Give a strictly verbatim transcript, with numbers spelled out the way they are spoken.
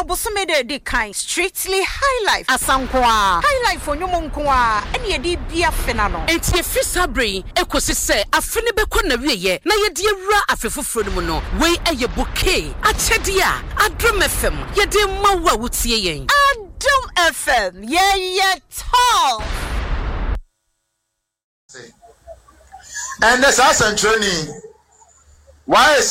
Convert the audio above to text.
bosome de de kind strictly high life asankwa high life onyomo nkoa ene ye di bia fena no enti e fisabre ekosi se afene bekọ na wieye na ye de awura afefoforo no mu no we eye bouquet achede a Adom F M ye de mawa wotie yen Adom F M ye ye talk and the assassin training why